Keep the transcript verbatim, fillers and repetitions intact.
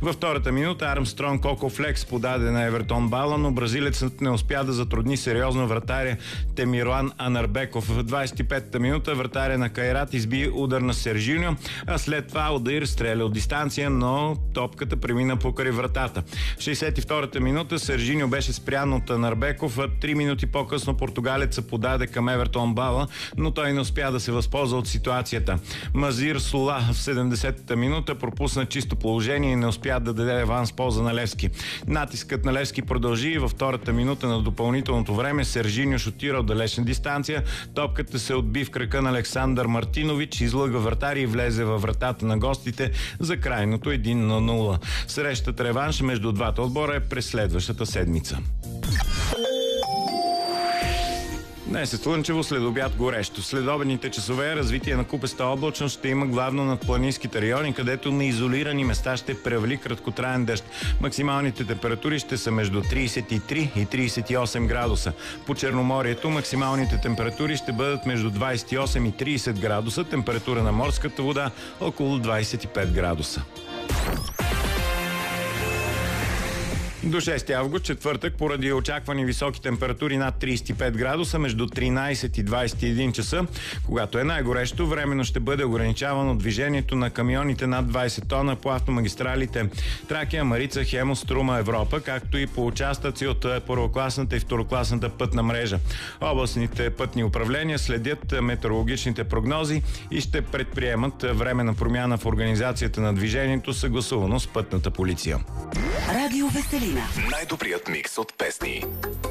Във втората минута Армстронг Коко Флекс подаде на Евертон бала, но бразилецът не успя да затрудни сериозно вратаря Темирлан Анарбеков. В двадесет и петата минута вратаря на Кайрат изби удар на Сержиньо, а след това Алдаир стреля от дистанция, но топката премина покрай вратата. В шейсет и втората минута Сержиньо беше спрян от Анарбеков, а три минути по-късно португалеца подаде към Евертон бала, но той не успя да се възползва от ситуацията. Мазир Сула в седемдесетата минута пропусна чисто положение и не успя да даде аванс полза на Левски. Натискът на Левски продължи и във втората минута на допълнителното време Сержиньо шутира от далечна дистанция. Топката се отби в крака на Александър Мартинович, излъга вратари и влезе във вратата на гостите за крайното едно на нула. Срещата реванш между двата отбора е през следващата седмица. Днес е слънчево, след обяд горещо. След обедните часове развитие на купеста облачност ще има главно над планинските райони, където на изолирани места ще превали краткотраен дъжд. Максималните температури ще са между тридесет и три и тридесет и осем градуса. По Черноморието максималните температури ще бъдат между двадесет и осем и тридесет градуса, температура на морската вода около двадесет и пет градуса. До шести август, четвъртък, поради очаквани високи температури над тридесет и пет градуса, между тринадесет и двадесет и един часа, когато е най-горещо, временно ще бъде ограничавано движението на камионите над двадесет тона по автомагистралите Тракия, Марица, Хемус, Струма, Европа, както и по участъци от първокласната и второкласната пътна мрежа. Областните пътни управления следят метеорологичните прогнози и ще предприемат временна промяна в организацията на движението, съгласувано с пътната полиция. Радио Веселина. Най-добрият микс от песни.